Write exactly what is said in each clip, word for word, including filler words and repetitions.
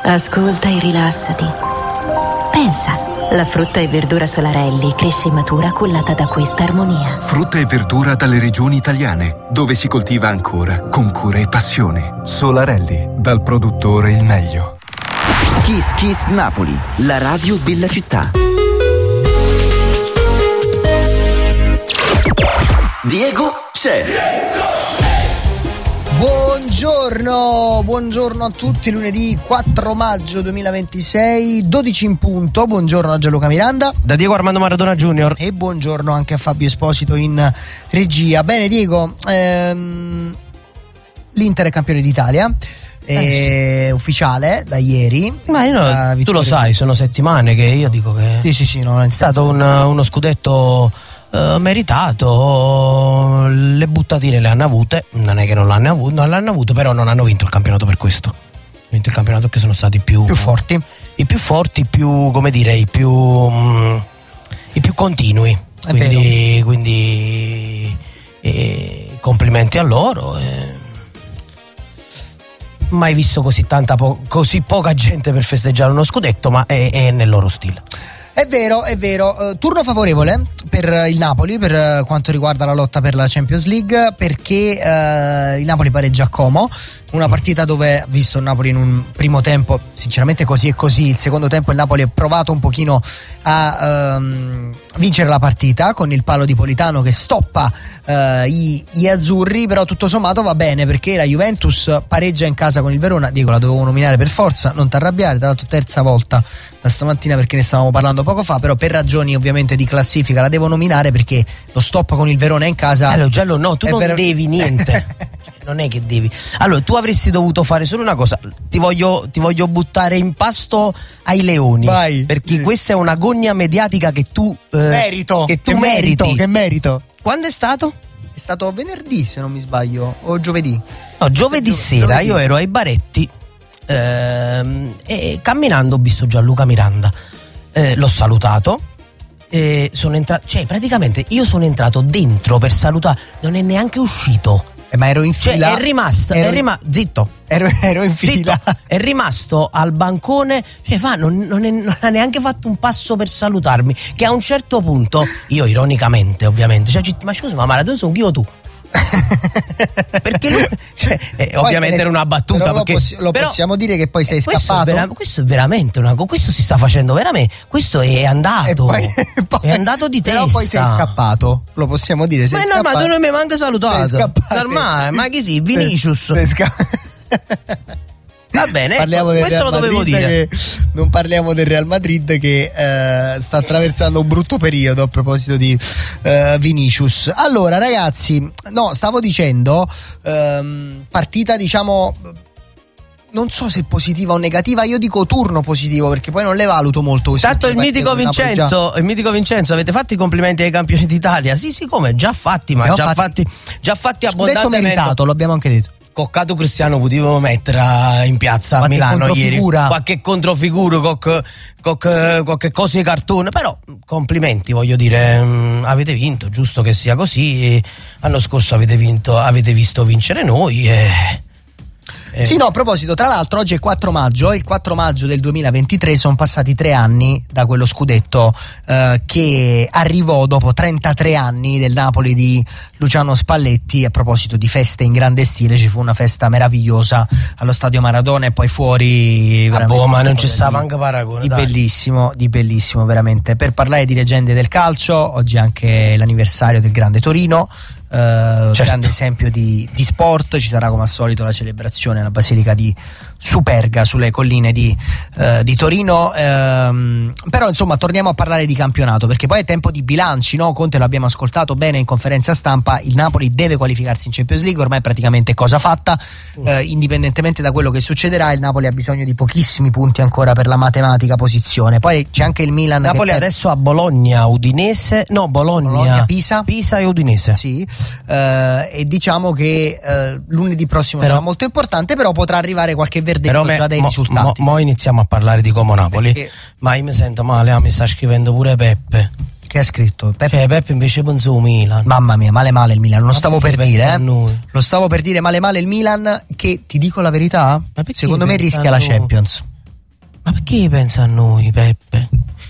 Ascolta e rilassati. Pensa, la frutta e verdura Solarelli cresce in matura cullata da questa armonia. Frutta e verdura dalle regioni italiane, dove si coltiva ancora con cura e passione. Solarelli, dal produttore il meglio. Kiss Kiss Napoli, la radio della città. Diego c'è. Buongiorno, buongiorno a tutti, lunedì quattro maggio duemilaventisei, dodici in punto. Buongiorno a Gianluca Miranda, da Diego Armando Maradona Junior, e buongiorno anche a Fabio Esposito in regia. Bene Diego, ehm, l'Inter è campione d'Italia, è eh, sì. ufficiale da ieri. Ma io no, tu lo sai, sono settimane che io dico che sì, sì, sì, no, è stato un, uno scudetto Uh, meritato. Le buttatine le hanno avute, non è che non l'hanno avuto, non l'hanno avuto, però non hanno vinto il campionato per questo. Hanno vinto il campionato perché sono stati più, più forti, i più forti, più, come dire, i più um, i più continui. È quindi, vero. quindi eh, complimenti a loro. Eh. Mai visto così tanta po- così poca gente per festeggiare uno scudetto, ma è, è nel loro stile. È vero, è vero. Uh, turno favorevole per il Napoli per uh, quanto riguarda la lotta per la Champions League, perché uh, il Napoli pareggia a Como, una partita dove ha visto il Napoli in un primo tempo sinceramente così e così. Il secondo tempo il Napoli ha provato un pochino a um, vincere la partita con il palo di Politano che stoppa uh, i, gli azzurri, però tutto sommato va bene perché la Juventus pareggia in casa con il Verona. Diego, la dovevo nominare per forza, non ti arrabbiare, tra l'altro terza volta da stamattina perché ne stavamo parlando poco fa, però per ragioni ovviamente di classifica la devo nominare perché lo stop con il Verona in casa. Allora Giallo, no, tu non ver- devi niente. Non è che devi. Allora, tu avresti dovuto fare solo una cosa. Ti voglio, ti voglio buttare in pasto ai leoni. Vai. Perché questa è una gogna mediatica che tu eh, merito. Che tu che meriti. Merito, che merito. Quando è stato? È stato venerdì, se non mi sbaglio, o giovedì. No, giovedì Gio- sera giovedì. Io ero ai baretti ehm, e camminando ho visto Gianluca Miranda. Eh, l'ho salutato. Eh, sono entrato, cioè praticamente io sono entrato dentro per salutare, non è neanche uscito. Eh, ma ero in fila. Cioè, è rimasto, ero è rimasto, zitto. Ero, ero in fila. Zitto, è rimasto al bancone, cioè fa, non, non, è, non ha neanche fatto un passo per salutarmi. Che a un certo punto, io ironicamente, ovviamente, cioè, ma scusa, ma Maradona sono io o tu? Perché lui, cioè, eh, ovviamente era una battuta. Però perché, lo, possi- lo però, possiamo dire che poi sei questo scappato. È vera- questo è veramente una cosa. Questo si sta facendo veramente. Questo è andato. Poi, poi, è andato di però testa. Però poi sei scappato. Lo possiamo dire. Sei ma scappato. no, ma tu non mi hai manco salutato. Normale, ma chi sì? Vinicius. Sei, sei sca- Va bene, parliamo ecco, del questo Real lo dovevo Madrid dire. Che, non parliamo del Real Madrid che eh, sta attraversando un brutto periodo a proposito di eh, Vinicius. Allora ragazzi, no, stavo dicendo ehm, partita diciamo non so se positiva o negativa, io dico turno positivo perché poi non le valuto molto. Tanto il mitico Vincenzo, il mitico Vincenzo, avete fatto i complimenti ai campioni d'Italia? Sì, sì, come? Già fatti, ma già fatti, fatti già fatti abbondantemente. Detto meritato, lo abbiamo anche detto. Coccato Cristiano potevo mettere in piazza a Milano ieri, qualche controfigura, qualche, qualche, qualche cosa di cartone, però complimenti, voglio dire, mh, avete vinto, giusto che sia così. L'anno scorso avete vinto, avete visto vincere noi e... Eh. Sì, no, a proposito, tra l'altro oggi è quattro maggio, il quattro maggio del duemilaventitré, sono passati tre anni da quello scudetto eh, che arrivò dopo trentatré anni del Napoli di Luciano Spalletti. A proposito di feste in grande stile, ci fu una festa meravigliosa allo stadio Maradona e poi fuori. Ah, boh, ma non ci stava anche paragone. Di dai. bellissimo, di bellissimo, veramente. Per parlare di leggende del calcio, oggi è anche l'anniversario del grande Torino. Uh, certo. Grande esempio di, di sport. Ci sarà come al solito la celebrazione alla Basilica di Superga sulle colline di, uh, di Torino, um, però insomma torniamo a parlare di campionato perché poi è tempo di bilanci, no? Conte lo abbiamo ascoltato bene in conferenza stampa, il Napoli deve qualificarsi in Champions League, ormai è praticamente cosa fatta. uh, indipendentemente da quello che succederà il Napoli ha bisogno di pochissimi punti ancora per la matematica posizione. Poi c'è anche il Milan Napoli che adesso ha Bologna, Udinese no Bologna, Bologna Pisa Pisa e Udinese, sì. Uh, e diciamo che uh, lunedì prossimo però, sarà molto importante, però potrà arrivare qualche verdetto me, già dai mo, risultati. Mo, mo iniziamo a parlare di Como Napoli. Perché? Ma io mi sento male, ah, mi sta scrivendo pure Peppe. Che ha scritto? Peppe, cioè, Peppe invece pensa al Milan. Mamma mia, male male il Milan, lo ma stavo per dire, eh. Lo stavo per dire male male il Milan, che ti dico la verità, secondo me rischia la Champions. Ma perché pensa a noi, Peppe?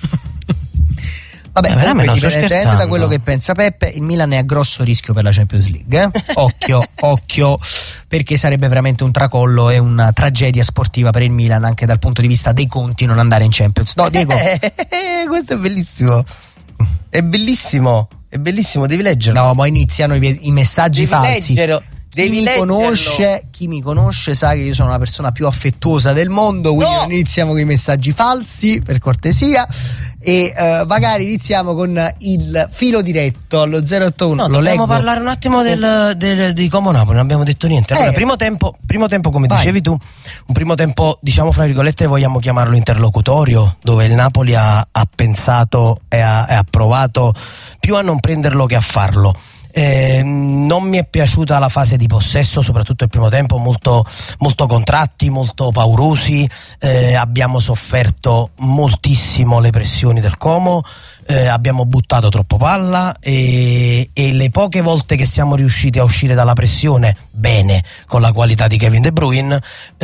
Vabbè, eh, comunque, dipendentemente da quello che pensa Peppe, il Milan è a grosso rischio per la Champions League. Eh? Occhio, occhio, perché sarebbe veramente un tracollo e una tragedia sportiva per il Milan anche dal punto di vista dei conti non andare in Champions. No, Diego. Questo è bellissimo. È bellissimo, è bellissimo, devi leggerlo. No, ma iniziano i, i messaggi devi falsi. Leggerlo. Chi mi, conosce, chi mi conosce sa che io sono la persona più affettuosa del mondo, quindi no! non iniziamo con i messaggi falsi, per cortesia. E uh, magari iniziamo con il filo diretto allo zero otto uno. No, lo dobbiamo leggo. parlare un attimo del, del, di Como Napoli, non abbiamo detto niente. Allora, eh, primo tempo, primo tempo come vai. dicevi tu, un primo tempo, diciamo fra virgolette, vogliamo chiamarlo interlocutorio, dove il Napoli ha, ha pensato e ha, e ha provato più a non prenderlo che a farlo. Eh, non mi è piaciuta la fase di possesso, soprattutto il primo tempo, molto, molto contratti, molto paurosi. Eh, abbiamo sofferto moltissimo le pressioni del Como, eh, abbiamo buttato troppo palla e, e le poche volte che siamo riusciti a uscire dalla pressione bene con la qualità di Kevin De Bruyne,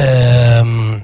ehm,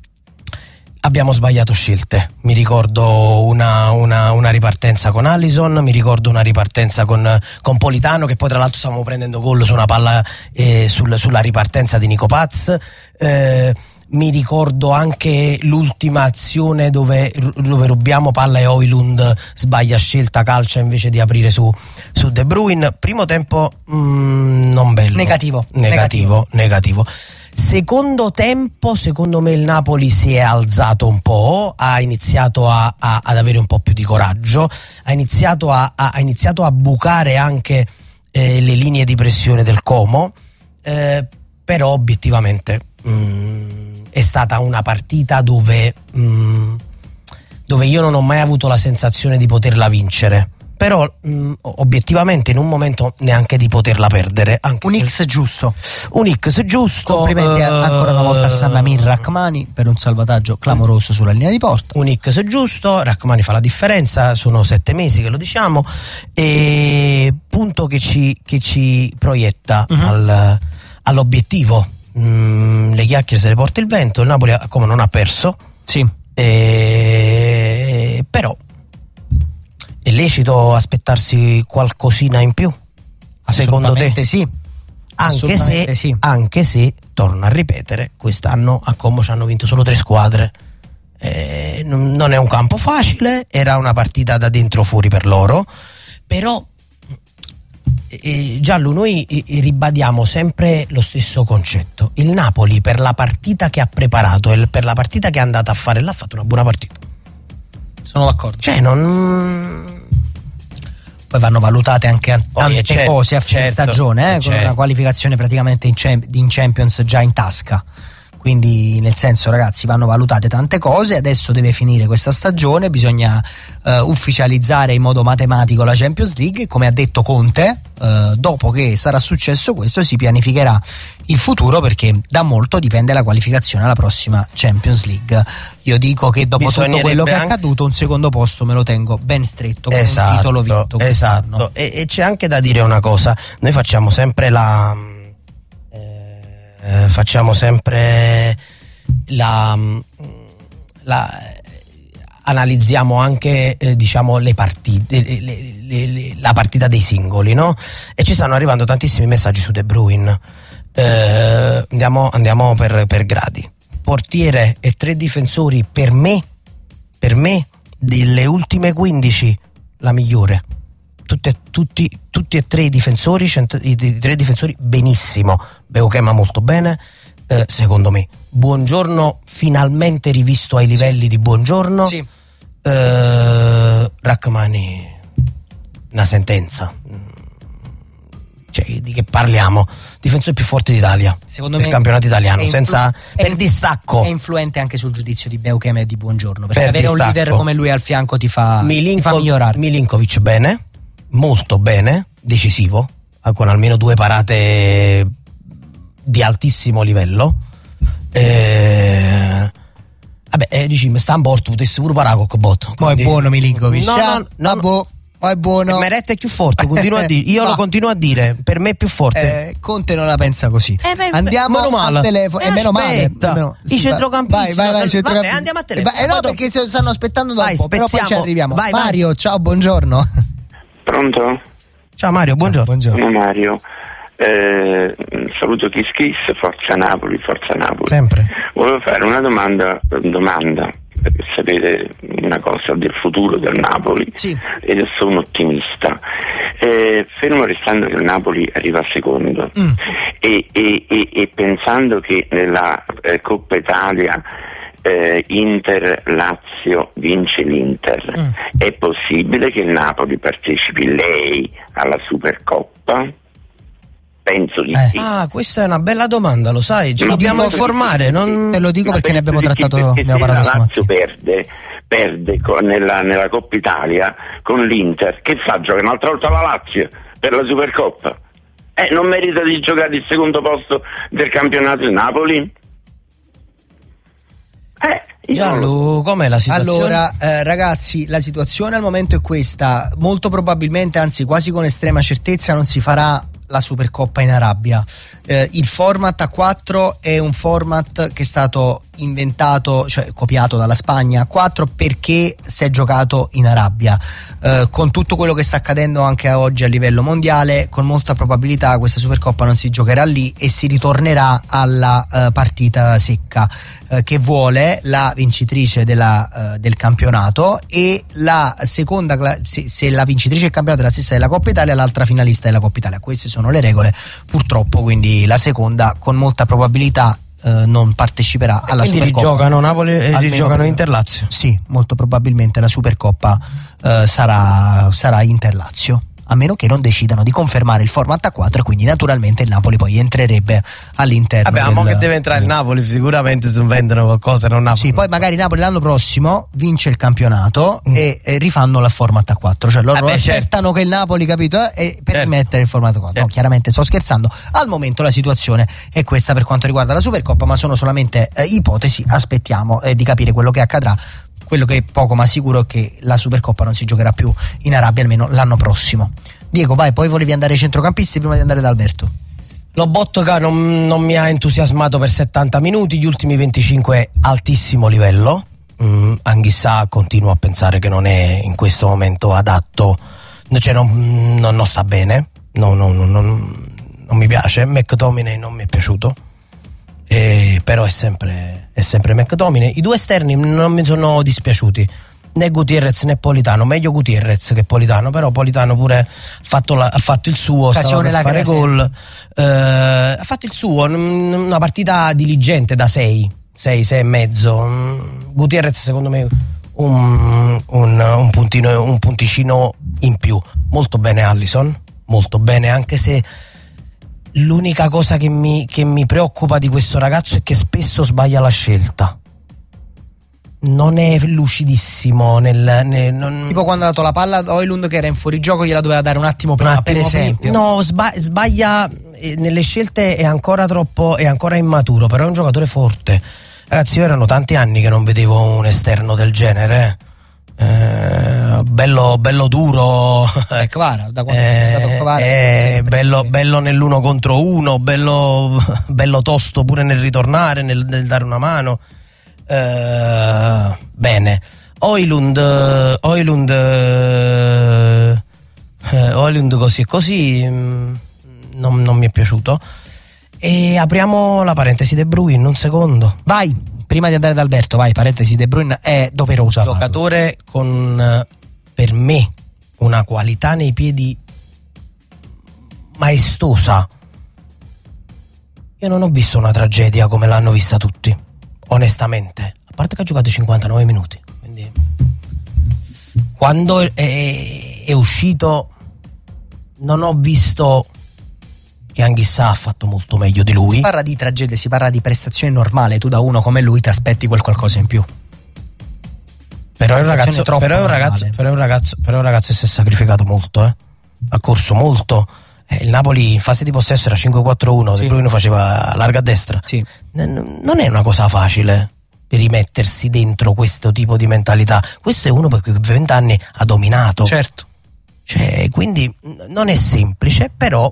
abbiamo sbagliato scelte. Mi ricordo una, una, una ripartenza con Alisson, mi ricordo una ripartenza con, con Politano, che poi tra l'altro stavamo prendendo gol su una palla eh, sul, sulla ripartenza di Nico Paz. Eh, mi ricordo anche l'ultima azione dove, dove rubiamo palla e Højlund sbaglia scelta, calcia invece di aprire su, su De Bruyne. Primo tempo mm, non bello. Negativo. Negativo, negativo. negativo. Secondo tempo, secondo me il Napoli si è alzato un po', ha iniziato a, a, ad avere un po' più di coraggio, ha iniziato a, a, ha iniziato a bucare anche eh, le linee di pressione del Como, eh, però obiettivamente mh, è stata una partita dove, mh, dove io non ho mai avuto la sensazione di poterla vincere. Però mh, obiettivamente in un momento neanche di poterla perdere. Anche un X giusto. Un X giusto. Complimenti uh, ancora una volta a Sanamir Rachmani per un salvataggio clamoroso sulla linea di porta. Un X giusto, Rachmani fa la differenza, sono sette mesi che lo diciamo, e punto che ci, che ci proietta uh-huh. al, all'obiettivo. Mm, le chiacchiere se le porta il vento, il Napoli come non ha perso. Sì. E, però è lecito aspettarsi qualcosina in più? Secondo te? Sì. Anche se, sì. anche se, torno a ripetere, quest'anno a Como ci hanno vinto solo tre squadre. Eh, non, non è un campo facile, era una partita da dentro fuori per loro, però eh, Giallo, noi eh, ribadiamo sempre lo stesso concetto. Il Napoli per la partita che ha preparato e per la partita che è andata a fare, l'ha fatto una buona partita. Sono d'accordo. Cioè, non. Poi vanno valutate anche tante certo, cose a fine certo, stagione, eh, certo. con una qualificazione praticamente in, Cem- in Champions già in tasca. Quindi, nel senso, ragazzi, vanno valutate tante cose. Adesso deve finire questa stagione, bisogna uh, ufficializzare in modo matematico la Champions League. Come ha detto Conte, uh, dopo che sarà successo questo si pianificherà il futuro, perché da molto dipende la qualificazione alla prossima Champions League. Io dico che dopo tutto quello che è accaduto, un secondo posto me lo tengo ben stretto, con esatto, un titolo vinto. Esatto. E, e c'è anche da dire una cosa: noi facciamo sempre la Eh, facciamo sempre la, la analizziamo anche eh, diciamo le partite le, le, le, la partita dei singoli, no? E ci stanno arrivando tantissimi messaggi su De Bruyne. Eh, andiamo, andiamo per, per gradi. Portiere e tre difensori, per me per me delle ultime quindici la migliore. Tutti, tutti, tutti e tre i difensori, cent- i, i tre difensori benissimo. Beuchema molto bene, eh, secondo me. Buongiorno finalmente rivisto ai livelli sì. di Buongiorno. Sì. eh, Rachmani una sentenza. Cioè, di che parliamo? Difensore più forte d'Italia, secondo del me campionato italiano, influ- senza per inf- distacco. È influente anche sul giudizio di Beuchema e di Buongiorno, perché per avere distacco. un leader come lui al fianco ti fa, Milinko- ti fa migliorare. Milinkovic bene, molto bene, decisivo, con almeno due parate di altissimo livello. Eh, vabbè, eh, dici, sta in porto, potesse pure parare con botto. Ma è buono Milinkovic. No, no, no, no, no, o è buono? Meret è più forte, continuo a dire. Io lo continuo a dire, per me è più forte. Eh, Conte non la pensa così. Eh, beh, andiamo al telefono. Eh, è meno male. Meno, I centrocampisti. Vai, vai, vai, centrocampisti. Vabbè, andiamo a telefono. Eh, no, perché stanno aspettando da vai, un po', però poi ci arriviamo. Vai, Mario, vai. ciao, buongiorno. Pronto? Ciao Mario, buongiorno. Ciao, buongiorno. Sono Mario. Eh, saluto Kiss Kiss, Forza Napoli, Forza Napoli. Sempre. Volevo fare una domanda, domanda perché sapete una cosa del futuro del Napoli, sì. Ed io sono ottimista. Eh, fermo restando che il Napoli arriva secondo mm. e, e, e, e pensando che nella eh, Coppa Italia eh, Inter-Lazio vince l'Inter, mm. è possibile che il Napoli partecipi lei alla Supercoppa? Penso di eh. sì. Ah, questa è una bella domanda, lo sai, ci dobbiamo informare. Non... Te lo dico Ma perché ne abbiamo trattato, perché abbiamo parlato se la Lazio stamattina. perde, perde con, nella, nella Coppa Italia con l'Inter, che fa? Gioca un'altra volta la Lazio per la Supercoppa? Eh, non merita di giocare il secondo posto del campionato il Napoli? Eh, Gianlu, com'è la situazione? Allora, eh, ragazzi, la situazione al momento è questa. Molto probabilmente, anzi quasi con estrema certezza, non si farà la Supercoppa in Arabia. Eh, il format a quattro è un format che è stato inventato, cioè copiato dalla Spagna a quattro, perché si è giocato in Arabia. Eh, con tutto quello che sta accadendo anche oggi a livello mondiale, con molta probabilità questa Supercoppa non si giocherà lì e si ritornerà alla eh, partita secca, eh, che vuole la vincitrice della, eh, del campionato e la seconda, se, se la vincitrice del campionato è la stessa della Coppa Italia, l'altra finalista della Coppa Italia. Queste sono le regole, purtroppo, quindi la seconda con molta probabilità Uh, non parteciperà alla quindi Supercoppa. Rigiocano Napoli e rigiocano Inter-Lazio. Sì, molto probabilmente la Supercoppa uh, sarà, sarà Inter-Lazio, a meno che non decidano di confermare il format a quattro e quindi naturalmente il Napoli poi entrerebbe all'interno. Vabbè, del, mo che deve entrare il Napoli sicuramente se vendono qualcosa non Napoli. Sì, poi magari Napoli l'anno prossimo vince il campionato mm. e, e rifanno la format a quattro, cioè loro Vabbè, aspettano certo. che il Napoli, capito, eh, per certo. mettere il format a quattro. Certo. No, chiaramente sto scherzando. Al momento la situazione è questa per quanto riguarda la Supercoppa, ma sono solamente eh, ipotesi. Aspettiamo eh, di capire quello che accadrà. Quello che è poco ma sicuro è che la Supercoppa non si giocherà più in Arabia almeno l'anno prossimo. Diego, vai, poi volevi andare ai centrocampisti prima di andare da Alberto. Lobotka non, non mi ha entusiasmato per settanta minuti, gli ultimi venticinque altissimo livello. mm, Anghissà continuo a pensare che non è in questo momento adatto, cioè non, non, non sta bene, no, no, no, non, non mi piace. McTominay non mi è piaciuto, eh, però è sempre, è sempre McTominay. I due esterni non mi sono dispiaciuti, né Gutierrez né Politano, meglio Gutierrez che Politano, però Politano pure ha fatto, la, ha fatto il suo, stava per fare gol, eh, ha fatto il suo, una partita diligente da sei, sei, sei e mezzo. Gutierrez secondo me un, un, un, puntino, un punticino in più. Molto bene Alisson, molto bene, anche se l'unica cosa che mi, che mi preoccupa di questo ragazzo è che spesso sbaglia la scelta. Non è lucidissimo nel, nel non... tipo quando ha dato la palla ad Højlund che era in fuorigioco, gliela doveva dare un attimo prima, un attimo per esempio. Prima. No, sba- sbaglia eh, nelle scelte, è ancora troppo, è ancora immaturo, però è un giocatore forte. Ragazzi, io erano tanti anni che non vedevo un esterno del genere. Eh, bello, bello duro. Eh, Kvara, da quando è stato Kvara, eh, bello, bello nell'uno contro uno, bello, bello tosto pure nel ritornare, nel, nel dare una mano. Uh, bene, Højlund Højlund uh, Højlund così e così mh, non, non mi è piaciuto. E apriamo la parentesi De Bruyne un secondo. Vai, prima di andare da Alberto, vai, parentesi De Bruyne è doverosa. Giocatore con, per me, una qualità nei piedi maestosa. Io non ho visto una tragedia come l'hanno vista tutti, onestamente, a parte che ha giocato cinquantanove minuti, quindi quando è, è, è uscito non ho visto che Anghissà ha fatto molto meglio di lui. Si parla di tragedie, si parla di prestazione normale, tu da uno come lui ti aspetti quel qualcosa in più. Però è un ragazzo, però è un ragazzo, però è un ragazzo, però è un ragazzo che si è sacrificato molto, eh? Ha corso molto. Il Napoli in fase di possesso era cinque quattro uno, sì. De Bruyne faceva larga a destra. Sì. Non è una cosa facile rimettersi dentro questo tipo di mentalità. Questo è uno perché per vent'anni ha dominato. Certo. Cioè, quindi non è semplice, però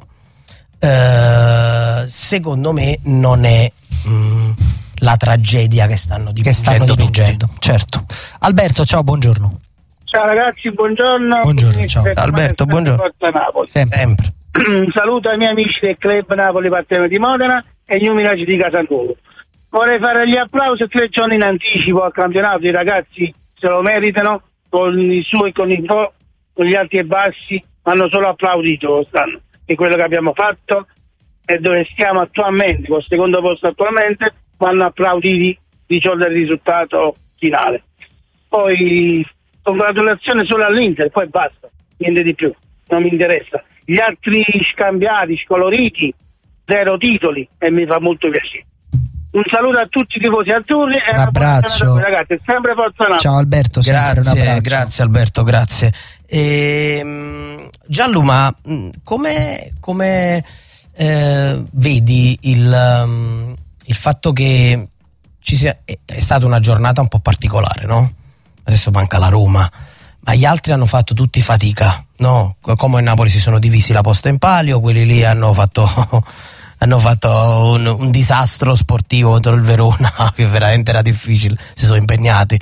eh, secondo me non è mh, la tragedia che stanno dipingendo, che stanno dipingendo tutti. Certo. Alberto, ciao, buongiorno. Ciao ragazzi, buongiorno. Buongiorno, ciao. Alberto, buongiorno. Sempre. Sempre. Saluto ai miei amici del club Napoli Parteno di Modena e gli umilaggi di Casanuovo. Vorrei fare gli applausi tre giorni in anticipo al campionato, i ragazzi se lo meritano, con i su e con i pro, con gli alti e bassi, hanno solo applaudito quest'anno di quello che abbiamo fatto e dove stiamo attualmente, col secondo posto attualmente, vanno applauditi di ciò del risultato finale. Poi congratulazioni solo all'Inter, poi basta, niente di più, non mi interessa. Gli altri scambiati, scoloriti, zero titoli e mi fa molto piacere. Un saluto a tutti i tifosi azzurri e un abbraccio, ragazzi, sempre forza Napoli. Ciao Alberto, grazie, grazie Alberto, grazie. E, Gianlu, ma come, come eh, vedi il, um, il fatto che ci sia, è, è stata una giornata un po' particolare, no? Adesso manca la Roma, ma gli altri hanno fatto tutti fatica, no? Come in Napoli si sono divisi la posta in palio, quelli lì hanno fatto hanno fatto un, un disastro sportivo contro il Verona che veramente era difficile, si sono impegnati,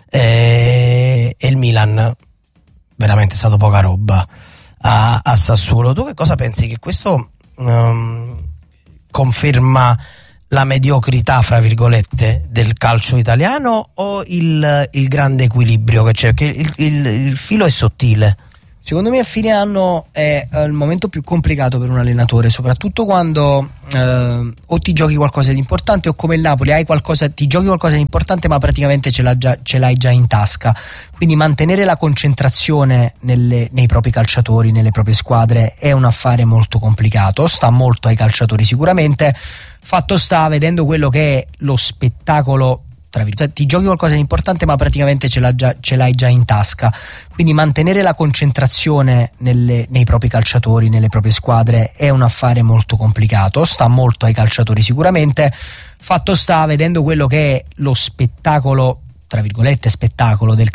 e, e il Milan veramente è stato poca roba a, a Sassuolo. Tu che cosa pensi? Che questo um, conferma la mediocrità, fra virgolette, del calcio italiano o il, il grande equilibrio che c'è? Perché il, il, il filo è sottile. Secondo me a fine anno è eh, il momento più complicato per un allenatore, soprattutto quando eh, o ti giochi qualcosa di importante o come il Napoli hai qualcosa, ti giochi qualcosa di importante ma praticamente ce, l'ha già, ce l'hai già in tasca. Quindi mantenere la concentrazione nelle, nei propri calciatori, nelle proprie squadre è un affare molto complicato, sta molto ai calciatori sicuramente. Fatto sta, vedendo quello che è lo spettacolo, tra virgolette, ti giochi qualcosa di importante ma praticamente ce, l'ha già, ce l'hai già in tasca, quindi mantenere la concentrazione nelle, nei propri calciatori, nelle proprie squadre è un affare molto complicato, sta molto ai calciatori sicuramente. Fatto sta, vedendo quello che è lo spettacolo, tra virgolette spettacolo del